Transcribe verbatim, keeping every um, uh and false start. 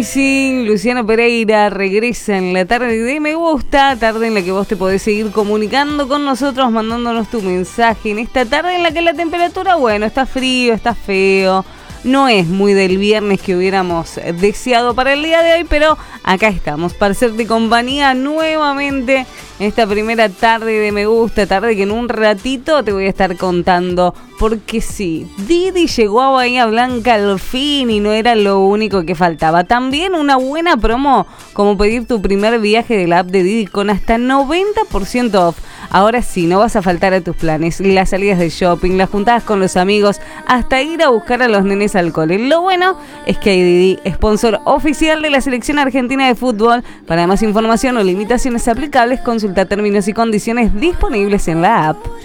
Sí, Luciano Pereira regresa en la tarde de Me Gusta, tarde en la que vos te podés seguir comunicando con nosotros, mandándonos tu mensaje en esta tarde en la que la temperatura, bueno, está frío, está feo, no es muy del viernes que hubiéramos deseado para el día de hoy, pero acá estamos para hacerte compañía nuevamente en esta primera tarde de Me Gusta, tarde que en un ratito te voy a estar contando, porque sí, Didi llegó a Bahía Blanca al fin y no era lo único que faltaba. También una buena promo, como pedir tu primer viaje de la app de Didi con hasta noventa por ciento off. Ahora sí, no vas a faltar a tus planes, las salidas de shopping, las juntadas con los amigos, hasta ir a buscar a los nenes al cole. Lo bueno es que hay Didi, sponsor oficial de la selección argentina de fútbol. Para más información o limitaciones aplicables, consulta términos y condiciones disponibles en la app.